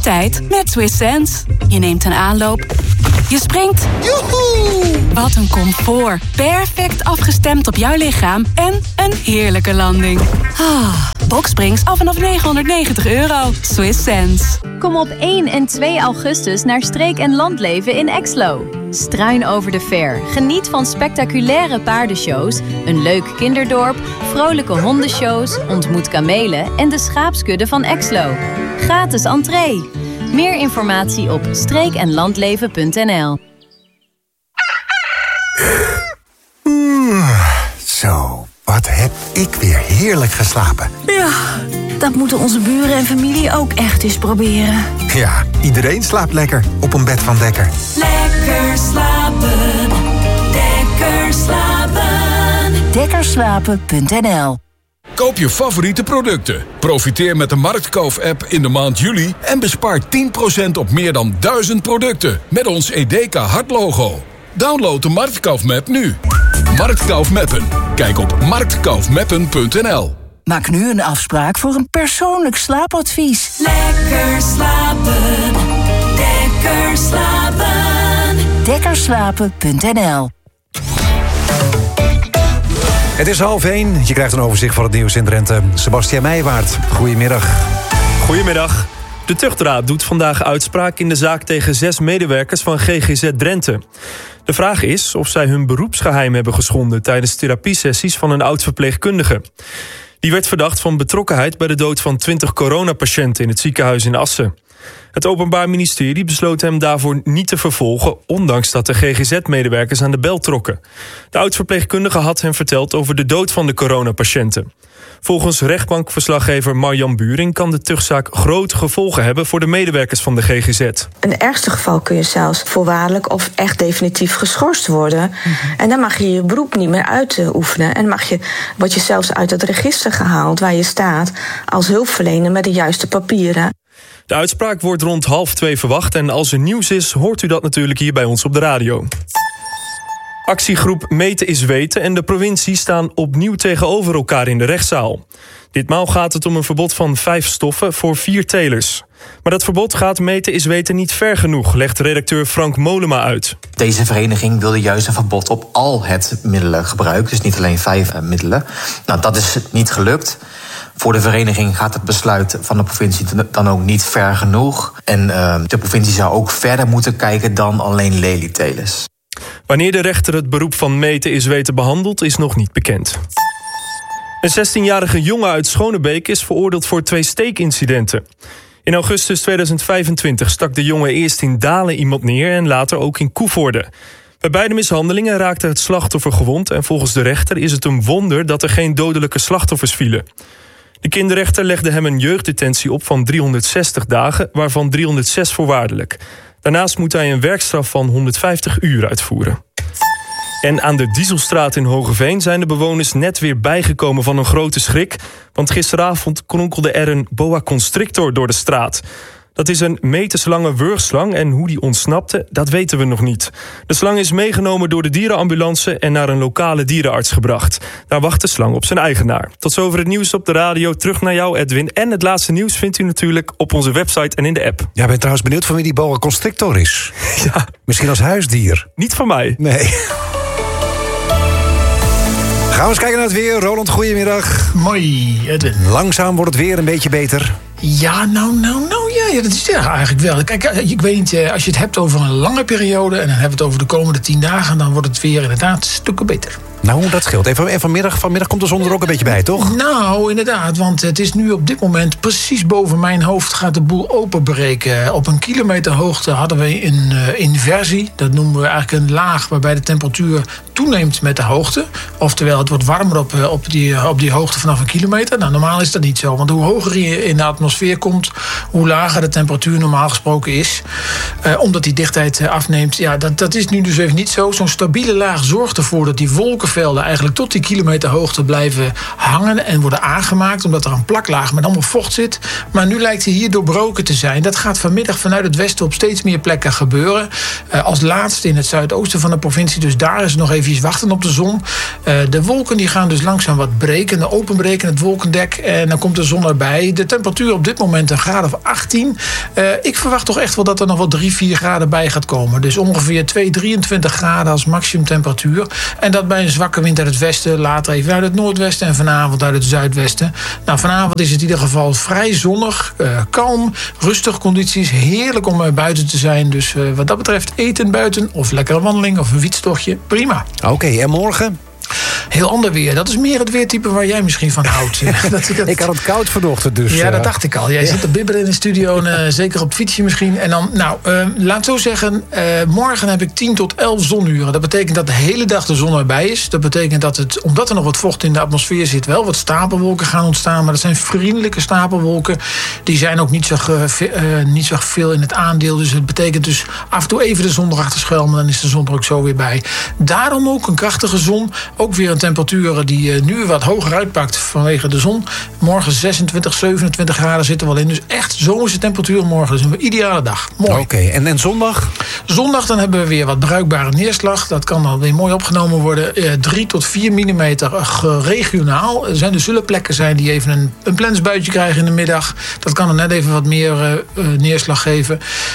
tijd met Swiss Sense. Je neemt een aanloop. Je springt. Joehoe! Wat een comfort. Perfect afgestemd op jouw lichaam en een heerlijke landing. Boxsprings af vanaf €990. Swiss Sense. Kom op 1 en 2 augustus naar Streek- en Landleven in Exlo. Struin over de Ver. Geniet van spectaculaire paardenshows, een leuk kinderdorp, vrolijke hondenshows, ontmoet kamelen en de schaapskudde van Exlo. Gratis entree. Meer informatie op streekenlandleven.nl. Zo, wat heb ik weer heerlijk geslapen. Ja, dat moeten onze buren en familie ook echt eens proberen. Ja, iedereen slaapt lekker op een bed van Dekker. Lekker slapen, lekker slapen. Dekkerslapen.nl. Koop je favoriete producten. Profiteer met de Marktkoop-app in de maand juli en bespaar 10% op meer dan 1000 producten met ons Edeka hartlogo. Download de Marktkoop-map nu. Marktkoop-mappen. Kijk op marktkoopmappen.nl. Maak nu een afspraak voor een persoonlijk slaapadvies. Lekker slapen, lekker slapen. Dekkerslapen.nl. Het is 12:30. Je krijgt een overzicht van het nieuws in Drenthe. Sebastiaan Meijwaard, goedemiddag. Goedemiddag. De Tuchtraad doet vandaag uitspraak in de zaak tegen 6 medewerkers van GGZ Drenthe. De vraag is of zij hun beroepsgeheim hebben geschonden tijdens therapiesessies van een oud-verpleegkundige. Die werd verdacht van betrokkenheid bij de dood van 20 coronapatiënten in het ziekenhuis in Assen. Het Openbaar Ministerie besloot hem daarvoor niet te vervolgen, ondanks dat de GGZ-medewerkers aan de bel trokken. De oud-verpleegkundige had hem verteld over de dood van de coronapatiënten. Volgens rechtbankverslaggever Marjan Buring kan de tuchtzaak grote gevolgen hebben voor de medewerkers van de GGZ. In het ergste geval kun je zelfs voorwaardelijk of echt definitief geschorst worden. En dan mag je je beroep niet meer uitoefenen. En word je zelfs uit het register gehaald waar je staat als hulpverlener met de juiste papieren. De uitspraak wordt rond 1:30 verwacht en als er nieuws is, hoort u dat natuurlijk hier bij ons op de radio. Actiegroep Meten is Weten en de provincie staan opnieuw tegenover elkaar in de rechtszaal. Ditmaal gaat het om een verbod van 5 stoffen voor 4 telers. Maar dat verbod gaat Meten is Weten niet ver genoeg, legt redacteur Frank Molema uit. Deze vereniging wilde juist een verbod op al het middelengebruik, dus niet alleen 5 middelen. Nou, dat is niet gelukt. Voor de vereniging gaat het besluit van de provincie dan ook niet ver genoeg. En de provincie zou ook verder moeten kijken dan alleen lelietelers. Wanneer de rechter het beroep van Meten is Weten behandelt, is nog niet bekend. Een 16-jarige jongen uit Schonebeek is veroordeeld voor 2 steekincidenten. In augustus 2025 stak de jongen eerst in Dalen iemand neer en later ook in Koevoorde. Bij beide mishandelingen raakte het slachtoffer gewond en volgens de rechter is het een wonder dat er geen dodelijke slachtoffers vielen. De kinderrechter legde hem een jeugddetentie op van 360 dagen, waarvan 306 voorwaardelijk. Daarnaast moet hij een werkstraf van 150 uur uitvoeren. En aan de Dieselstraat in Hogeveen zijn de bewoners net weer bijgekomen van een grote schrik. Want gisteravond kronkelde er een boa constrictor door de straat. Dat is een meterslange wurgslang en hoe die ontsnapte, dat weten we nog niet. De slang is meegenomen door de dierenambulance en naar een lokale dierenarts gebracht. Daar wacht de slang op zijn eigenaar. Tot zover het nieuws op de radio. Terug naar jou, Edwin. En het laatste nieuws vindt u natuurlijk op onze website en in de app. Ja, ben trouwens benieuwd van wie die boa constrictor is. Ja. Misschien als huisdier. Niet van mij. Nee. Gaan we eens kijken naar het weer. Roland, goedemiddag. Mooi, Edwin. Langzaam wordt het weer een beetje beter. Ja, ja, dat is ja, eigenlijk wel. Kijk, ik weet niet, als je het hebt over een lange periode en dan hebben we het over de komende 10 dagen, dan wordt het weer inderdaad stukken beter. Nou, dat scheelt. En vanmiddag komt de zon er ook een beetje bij, toch? Nou, inderdaad, want het is nu op dit moment precies boven mijn hoofd gaat de boel openbreken. Op 1 kilometer hoogte hadden we een inversie. Dat noemen we eigenlijk een laag waarbij de temperatuur toeneemt met de hoogte. Oftewel, het wordt warmer op die hoogte vanaf 1 kilometer. Nou, normaal is dat niet zo, want hoe hoger je in de atmosfeer komt, hoe lager de temperatuur normaal gesproken is. Omdat die dichtheid afneemt. Ja, dat is nu dus even niet zo. Zo'n stabiele laag zorgt ervoor dat die wolken aardbevelden eigenlijk tot die kilometerhoogte blijven hangen en worden aangemaakt, omdat er een plaklaag met allemaal vocht zit. Maar nu lijkt hij hier doorbroken te zijn. Dat gaat vanmiddag vanuit het westen op steeds meer plekken gebeuren. Als laatste in het zuidoosten van de provincie. Dus daar is het nog even wachten op de zon. De wolken die gaan dus langzaam wat breken, openbreken, het wolkendek. En dan komt de zon erbij. De temperatuur op dit moment een graad of 18. Ik verwacht toch echt wel dat er nog wel 3-4 graden bij gaat komen. Dus ongeveer 23 graden als maximumtemperatuur. En dat bij een zwakke wind uit het westen, later even uit het noordwesten en vanavond uit het zuidwesten. Nou, vanavond is het in ieder geval vrij zonnig, kalm, rustig condities. Heerlijk om buiten te zijn. Dus wat dat betreft eten buiten of lekkere wandeling of een fietstochtje, prima. Oké, en morgen? Heel ander weer. Dat is meer het weertype waar jij misschien van houdt. Ik had het koud vanochtend dus. Ja, dat dacht ik al. Jij zit te bibberen in de studio, zeker op het fietsje misschien. En dan, laat zo zeggen, morgen heb ik 10 tot 11 zonuren. Dat betekent dat de hele dag de zon erbij is. Dat betekent dat het, omdat er nog wat vocht in de atmosfeer zit, wel wat stapelwolken gaan ontstaan. Maar dat zijn vriendelijke stapelwolken. Die zijn ook niet zo veel in het aandeel. Dus het betekent dus af en toe even de zon erachter schuilen, maar dan is de zon er ook zo weer bij. Daarom ook een krachtige zon. Ook weer een temperatuur die nu wat hoger uitpakt vanwege de zon. Morgen 26, 27 graden zitten we al in. Dus echt zomerse temperatuur morgen. Dus een ideale dag. Mooi. Oké, en zondag? Zondag dan hebben we weer wat bruikbare neerslag. Dat kan dan weer mooi opgenomen worden. 3 tot 4 millimeter regionaal. Er zullen plekken zijn die even een plensbuitje krijgen in de middag. Dat kan er net even wat meer neerslag geven.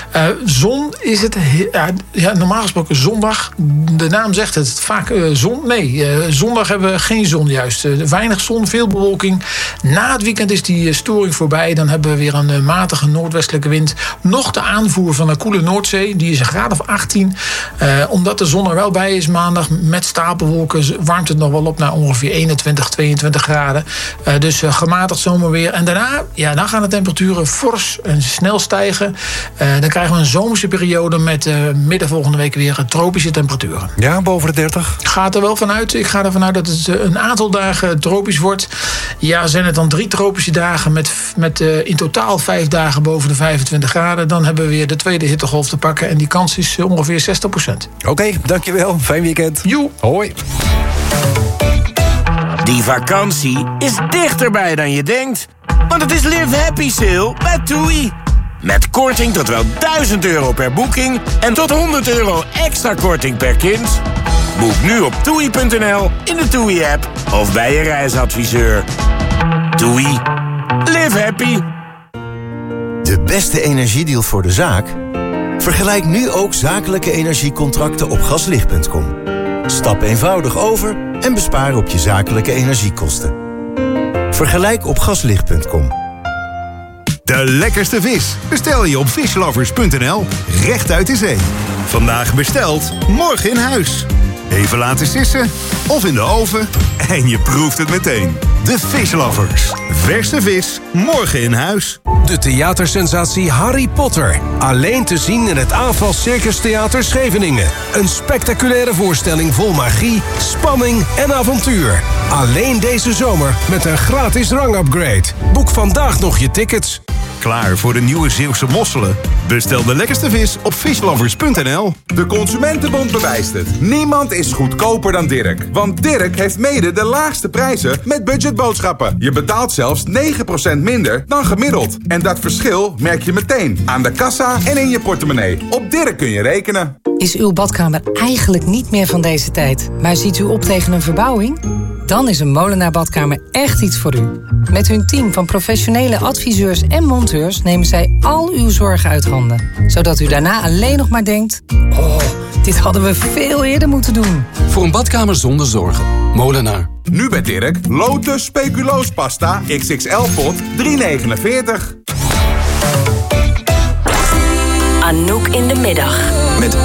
Zon is het... normaal gesproken zondag. De naam zegt het vaak zon. Nee, zondag hebben we geen zon juist. Weinig zon, veel bewolking. Na het weekend is die storing voorbij. Dan hebben we weer een matige noordwestelijke wind. Nog de aanvoer van een koele Noordzee. Die is een graad of 18. Omdat de zon er wel bij is maandag met stapelwolken, warmt het nog wel op naar ongeveer 21, 22 graden. Dus gematigd zomerweer. En daarna, dan gaan de temperaturen fors en snel stijgen. Dan krijgen we een zomerse periode met midden volgende week weer tropische temperaturen. Ja, boven de 30? Gaat er wel vanuit. Ik ga ervan uit dat het een aantal dagen tropisch wordt. Ja, zijn het dan 3 tropische dagen met in totaal 5 dagen boven de 25 graden. Dan hebben we weer de tweede hittegolf te pakken. En die kans is ongeveer 60%. Oké, dankjewel. Fijn weekend. Joe. Hoi. Die vakantie is dichterbij dan je denkt. Want het is Live Happy Sale bij TUI. Met korting tot wel €1000 per boeking en tot €100 extra korting per kind. Boek nu op TUI.nl, in de TUI-app of bij je reisadviseur. TUI. Live happy. De beste energiedeal voor de zaak? Vergelijk nu ook zakelijke energiecontracten op gaslicht.com. Stap eenvoudig over en bespaar op je zakelijke energiekosten. Vergelijk op gaslicht.com. De lekkerste vis bestel je op fishlovers.nl, recht uit de zee. Vandaag besteld, morgen in huis. Even laten sissen of in de oven en je proeft het meteen. De Fishlovers. Verse vis, morgen in huis. De theatersensatie Harry Potter. Alleen te zien in het AFAS Circus Theater Scheveningen. Een spectaculaire voorstelling vol magie, spanning en avontuur. Alleen deze zomer met een gratis rangupgrade. Boek vandaag nog je tickets. Klaar voor de nieuwe Zeeuwse mosselen? Bestel de lekkerste vis op fishlovers.nl. De Consumentenbond bewijst het. Niemand is goedkoper dan Dirk. Want Dirk heeft mede de laagste prijzen met budgetboodschappen. Je betaalt zelfs 9% minder dan gemiddeld. En dat verschil merk je meteen aan de kassa en in je portemonnee. Op Dirk kun je rekenen. Is uw badkamer eigenlijk niet meer van deze tijd, maar ziet u op tegen een verbouwing? Dan is een Molenaar Badkamer echt iets voor u. Met hun team van professionele adviseurs en monteurs nemen zij al uw zorgen uit handen. Zodat u daarna alleen nog maar denkt: oh, dit hadden we veel eerder moeten doen. Voor een badkamer zonder zorgen. Molenaar. Nu bij Dirk, Lotus Speculoos Pasta XXL pot €3,49. Anouk in de middag. Met